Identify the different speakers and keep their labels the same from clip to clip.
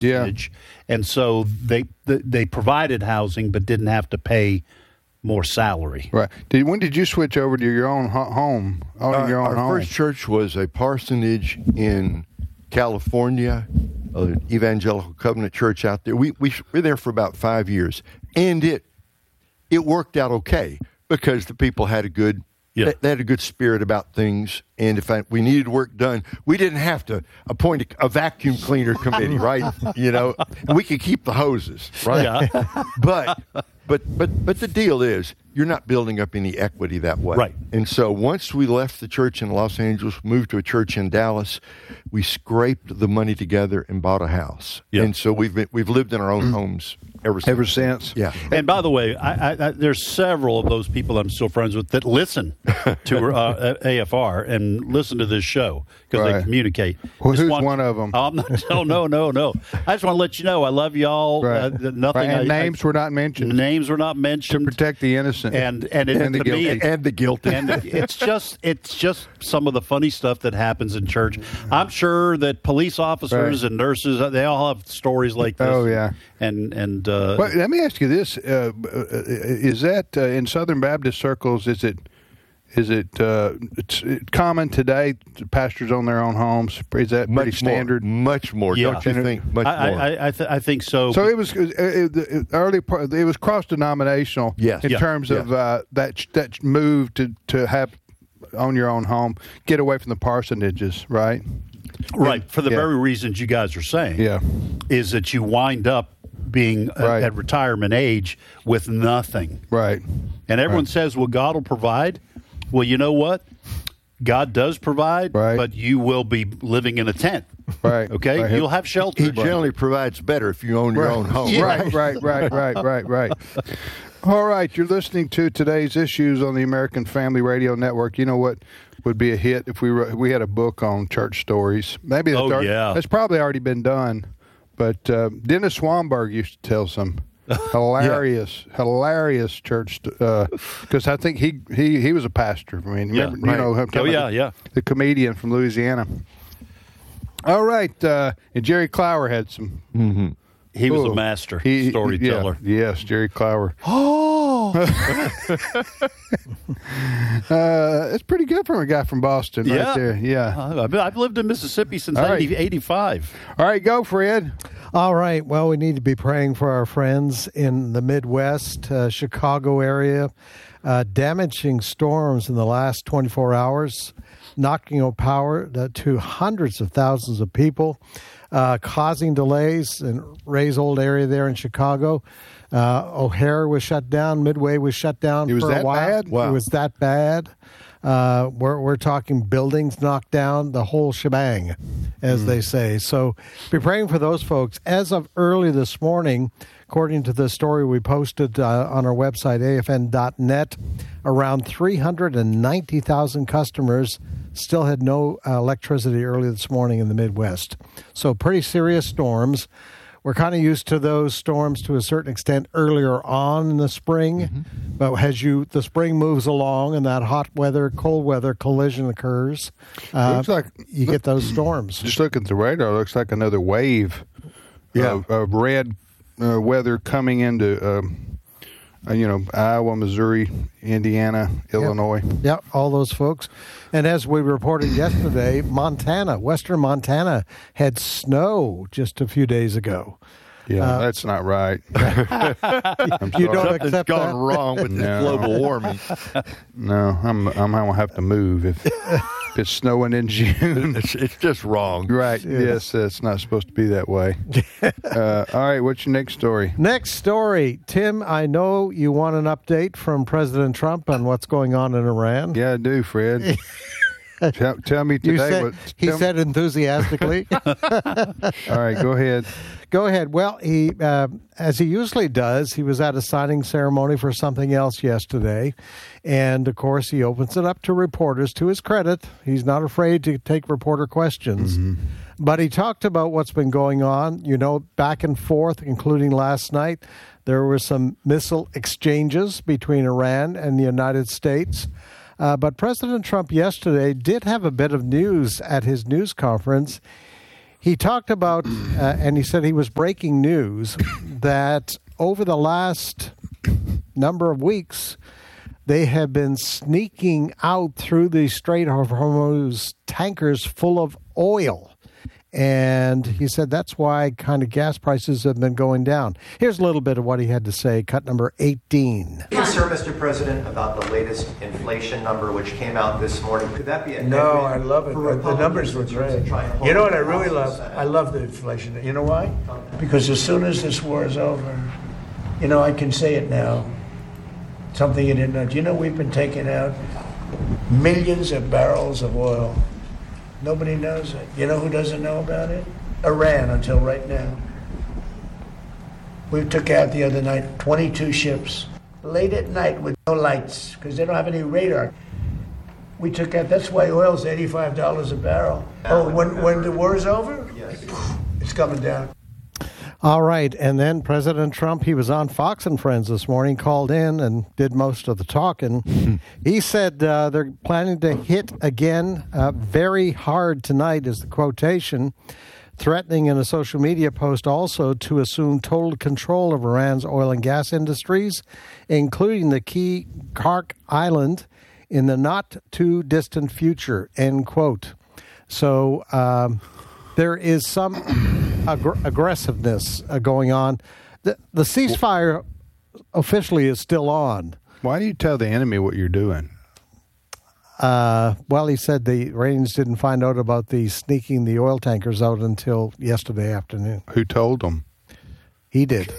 Speaker 1: parsonage, and so they provided housing but didn't have to pay more salary.
Speaker 2: Right. When did you switch over to your own home?
Speaker 3: Our first church was a parsonage in California, an evangelical covenant church out there. We were there for about 5 years, and it worked out okay because the people had a good they had a good spirit about things, and if we needed work done, we didn't have to appoint a vacuum cleaner committee, right? We could keep the hoses, right?
Speaker 1: Yeah.
Speaker 3: But the deal is, you're not building up any equity that way.
Speaker 1: Right.
Speaker 3: And so once we left the church in Los Angeles, moved to a church in Dallas, we scraped the money together and bought a house.
Speaker 1: Yep.
Speaker 3: And so we've lived in our own homes ever since. Yeah.
Speaker 1: And by the way, I there's several of those people I'm still friends with that listen to AFR and listen to this show because they communicate.
Speaker 2: Well, who's one of them?
Speaker 1: No. I just want to let you know I love y'all.
Speaker 2: Right. And names were not mentioned.
Speaker 1: Names were not mentioned.
Speaker 2: To protect the innocent.
Speaker 1: And
Speaker 2: the guilty.
Speaker 3: And the guilty.
Speaker 1: And it's just some of the funny stuff that happens in church. I'm sure that police officers and nurses, they all have stories like this.
Speaker 2: Oh, yeah.
Speaker 1: And
Speaker 2: well, let me ask you this: is that in Southern Baptist circles? Is it it's common today? Pastors own their own homes. Is that pretty standard?
Speaker 3: Much more.
Speaker 1: Yeah.
Speaker 3: Don't you think? Much more.
Speaker 1: I think so.
Speaker 2: So it was it was cross denominational.
Speaker 3: Yes.
Speaker 2: In terms of that move to have own your own home, get away from the parsonages, right?
Speaker 1: Right, for the very reasons you guys are saying.
Speaker 2: Yeah.
Speaker 1: Is that you wind up being at retirement age with nothing.
Speaker 2: Right.
Speaker 1: And everyone says, well, God will provide. Well, you know what? God does provide, but you will be living in a tent.
Speaker 2: Right.
Speaker 1: Okay?
Speaker 2: Right.
Speaker 1: You'll have shelter.
Speaker 3: He generally provides better if you own your own home.
Speaker 2: Yeah. Right. All right, you're listening to today's issues on the American Family Radio Network. You know what would be a hit if we had a book on church stories? Maybe that's probably already been done. But Dennis Swanberg used to tell some hilarious church because I think he was a pastor. I mean, remember, you know, the comedian from Louisiana. All right, and Jerry Clower had some.
Speaker 3: Mm-hmm.
Speaker 1: He was a master storyteller.
Speaker 2: Yes, Jerry Clower.
Speaker 1: Oh,
Speaker 2: it's pretty good from a guy from Boston, right there. Yeah,
Speaker 1: I've lived in Mississippi since 85.
Speaker 2: All right, go, Fred.
Speaker 4: All right. Well, we need to be praying for our friends in the Midwest, Chicago area. Damaging storms in the last 24 hours, knocking out power to hundreds of thousands of people. Causing delays in Ray's old area there in Chicago. O'Hare was shut down. Midway was shut down for a while.
Speaker 2: Bad? Wow.
Speaker 4: It was that bad. We're talking buildings knocked down, the whole shebang, as they say. So be praying for those folks. As of early this morning, according to the story we posted on our website, afn.net, around 390,000 customers still had no electricity early this morning in the Midwest. So pretty serious storms. We're kind of used to those storms to a certain extent earlier on in the spring, but as the spring moves along and that hot weather, cold weather collision occurs,
Speaker 2: looks like
Speaker 4: you get those storms.
Speaker 2: Just looking at the radar, it looks like another wave of red weather coming into Iowa, Missouri, Indiana, Illinois.
Speaker 4: Yeah, all those folks. And as we reported yesterday, western Montana had snow just a few days ago.
Speaker 2: Yeah, that's not right.
Speaker 4: You don't accept
Speaker 3: Something's gone
Speaker 4: that?
Speaker 3: wrong with this global warming.
Speaker 2: No, I'm gonna have to move if it's snowing in June.
Speaker 3: It's just wrong.
Speaker 2: Right. Yes, it's not supposed to be that way. All right, what's your next story?
Speaker 4: Next story. Tim, I know you want an update from President Trump on what's going on in Iran.
Speaker 2: Yeah, I do, Fred. Tell me today.
Speaker 4: He said enthusiastically.
Speaker 2: All right, go ahead.
Speaker 4: Go ahead. Well, he, as he usually does, he was at a signing ceremony for something else yesterday. And, of course, he opens it up to reporters. To his credit, he's not afraid to take reporter questions. Mm-hmm. But he talked about what's been going on, back and forth, including last night. There were some missile exchanges between Iran and the United States. But President Trump yesterday did have a bit of news at his news conference. He talked about, and he said he was breaking news that over the last number of weeks, they have been sneaking out through the Strait of Hormuz tankers full of oil. And he said that's why kind of gas prices have been going down. Here's a little bit of what he had to say, cut number 18.
Speaker 5: Sir, Mr. President, about the latest inflation number which came out this morning. Could that be a
Speaker 6: No, I love it. The numbers were great. You know what I really love? I love the inflation. You know why? Because as soon as this war is over, you know, I can say it now. Something you didn't know. Do you know we've been taking out millions of barrels of oil? Nobody knows it. You know who doesn't know about it? Iran, until right now. We took out the other night 22 ships, late at night with no lights, because they don't have any radar. We took out, that's why oil's $85 a barrel. Oh, when the war's over? Yes. It's coming down.
Speaker 4: All right, and then President Trump, he was on Fox and Friends this morning, called in and did most of the talking. He said they're planning to hit again very hard tonight, is the quotation, threatening in a social media post also to assume total control of Iran's oil and gas industries, including the key Kark Island in the not-too-distant future, end quote. So there is some aggressiveness going on. The ceasefire officially is still on.
Speaker 2: Why do you tell the enemy what you're doing?
Speaker 4: Well, he said the Iranians didn't find out about the sneaking the oil tankers out until yesterday afternoon.
Speaker 2: Who told them?
Speaker 4: He did.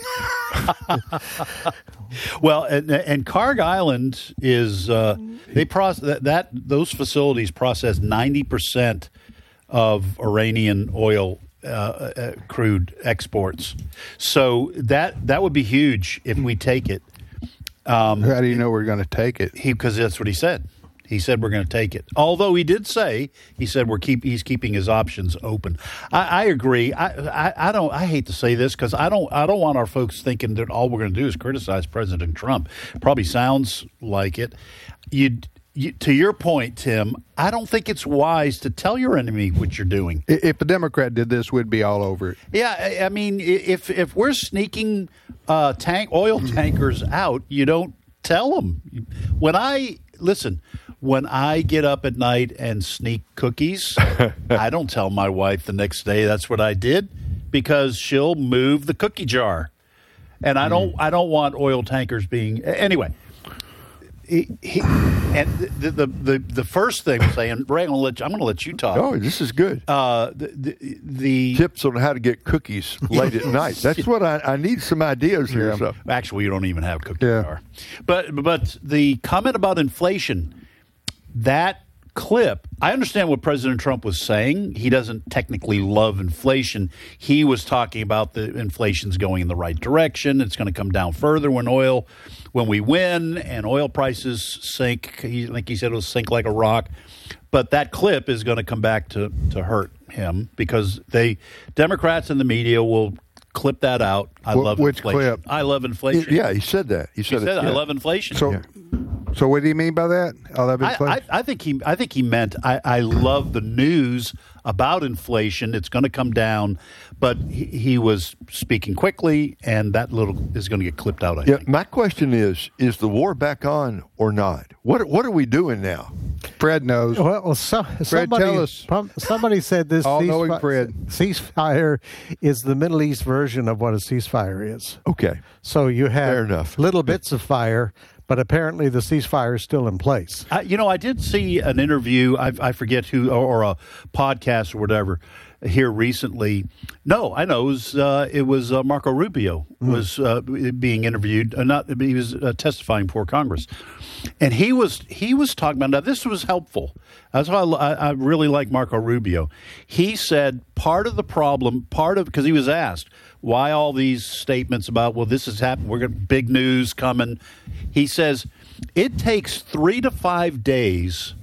Speaker 1: Well, and Kark Island is they process those facilities process 90% of Iranian oil crude exports. So that would be huge if we take it.
Speaker 2: How do you know we're going to take it?
Speaker 1: Because that's what he said. He said we're going to take it. Although he did say he's keeping his options open. I agree. I hate to say this because I don't want our folks thinking that all we're going to do is criticize President Trump. Probably sounds like it. To your point, Tim, I don't think it's wise to tell your enemy what you're doing.
Speaker 2: If a Democrat did this, we'd be all over it.
Speaker 1: Yeah, I mean, if we're sneaking oil tankers out, you don't tell them. When I get up at night and sneak cookies, I don't tell my wife the next day that's what I did because she'll move the cookie jar, and I don't want oil tankers being anyway. And the first thing I'm saying, Ray, I'm going to let you talk.
Speaker 3: Oh, this is good.
Speaker 1: The
Speaker 3: tips on how to get cookies late at night. That's what I need some ideas here. So.
Speaker 1: Actually, you don't even have cookie jar. But the comment about inflation, that clip, I understand what President Trump was saying. He doesn't technically love inflation. He was talking about the inflation's going in the right direction. It's going to come down further when we win and oil prices sink. Like he said, it'll sink like a rock. But that clip is going to come back to hurt him because Democrats in the media will clip that out. I love
Speaker 2: which
Speaker 1: inflation.
Speaker 2: Clip?
Speaker 1: I love inflation.
Speaker 3: Yeah, he said that. He said
Speaker 1: I love inflation.
Speaker 2: So what do you mean by that? I love inflation.
Speaker 1: I think he meant I love the news about inflation. It's going to come down, but he was speaking quickly, and that little is going to get clipped out. I think.
Speaker 3: My question is the war back on or not? What are we doing now?
Speaker 2: Fred knows.
Speaker 4: Well,
Speaker 2: Fred, tell us.
Speaker 4: Somebody said this
Speaker 2: all-knowing Fred.
Speaker 4: Ceasefire is the Middle East version of what a ceasefire is.
Speaker 3: Okay.
Speaker 4: So you
Speaker 3: Fair
Speaker 4: have
Speaker 3: enough.
Speaker 4: little bits of fire, but apparently the ceasefire is still in place.
Speaker 1: I did see an interview, I forget who, or a podcast or whatever, here recently. No, I know it was Marco Rubio was being interviewed. He was testifying before Congress, and he was talking about. Now, this was helpful. That's why I really like Marco Rubio. He said part of the problem, because he was asked why all these statements about this is happening. We're going big news coming. He says it takes 3 to 5 days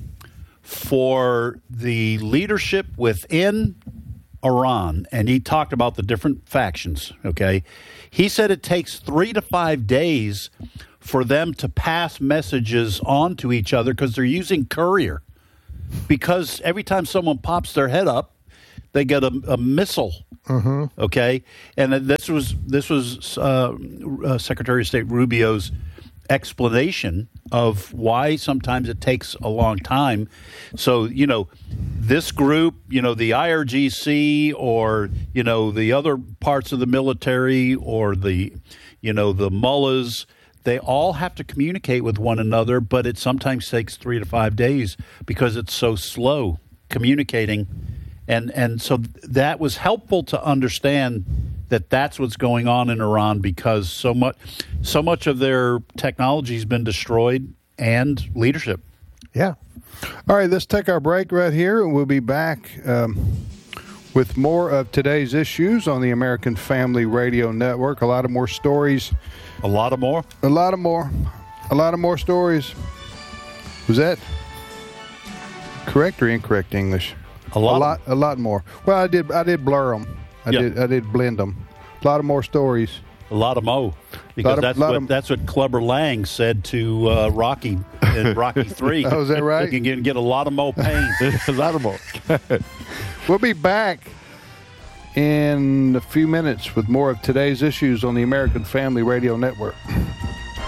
Speaker 1: for the leadership within Iran, and he talked about the different factions, okay? He said it takes 3 to 5 days for them to pass messages on to each other because they're using courier. Because every time someone pops their head up, they get a missile. Okay, and this was Secretary of State Rubio's explanation of why sometimes it takes a long time. So, this group, the IRGC or, the other parts of the military or the mullahs, they all have to communicate with one another, but it sometimes takes 3 to 5 days because it's so slow communicating. And so that was helpful to understand that that's what's going on in Iran, because so much of their technology has been destroyed and leadership.
Speaker 4: Yeah.
Speaker 2: All right, let's take our break right here, and we'll be back with more of today's issues on the American Family Radio Network. A lot of more stories.
Speaker 1: A lot of more
Speaker 2: stories. Was that correct or incorrect English? A lot more. Well, I did blur them. I did blend them. A lot of more stories.
Speaker 1: A lot of mo, because that's what Clubber Lang said to Rocky in Rocky 3.
Speaker 2: Oh, is that right?
Speaker 1: You can get a lot of mo pain.
Speaker 3: A lot of more.
Speaker 2: We'll be back in a few minutes with more of today's issues on the American Family Radio Network.